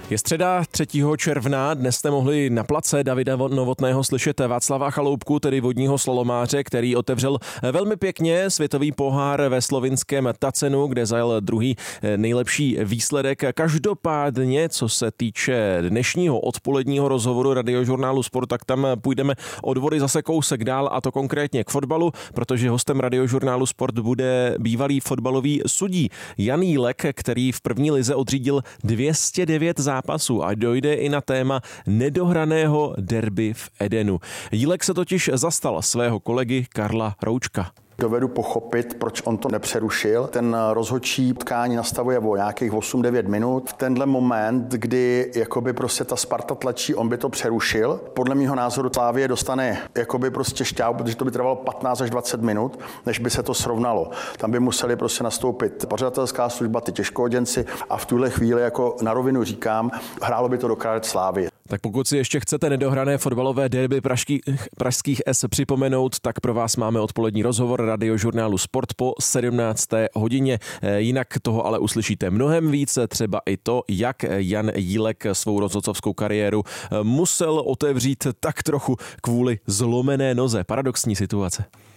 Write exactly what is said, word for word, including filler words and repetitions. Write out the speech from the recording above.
Je středa třetího června, dnes jste mohli na place Davida Novotného slyšet Václava Chaloupku, tedy vodního slalomáře, který otevřel velmi pěkně světový pohár ve slovinském Tacenu, kde zajel druhý nejlepší výsledek. Každopádně, co se týče dnešního odpoledního rozhovoru Radiožurnálu Sport, tak tam půjdeme od vody zase kousek dál, a to konkrétně k fotbalu, protože hostem Radiožurnálu Sport bude bývalý fotbalový sudí Jan Jílek, který v první lize odřídil dvě stě devět zápasů a dojde i na téma nedohraného derby v Edenu. Jílek se totiž zastal svého kolegy Karla Roučka. Dovedu pochopit, proč on to nepřerušil. Ten rozhodčí utkání nastavuje o nějakých osm devět minut. V tenhle moment, kdy jakoby prostě ta Sparta tlačí, on by to přerušil. Podle mého názoru Slavie dostane jakoby prostě šťávu, protože to by trvalo patnáct až dvacet minut, než by se to srovnalo. Tam by museli prostě nastoupit pořadatelská služba, ty těžkooděnci, a v tuhle chvíli, jako na rovinu říkám, hrálo by to do krále Slavie. Tak pokud si ještě chcete nedohrané fotbalové derby pražských, pražských S připomenout, tak pro vás máme odpolední rozhovor Radiožurnálu Sport po sedmnácté hodině. Jinak toho ale uslyšíte mnohem více, třeba i to, jak Jan Jílek svou rozhodcovskou kariéru musel otevřít tak trochu kvůli zlomené noze. Paradoxní situace.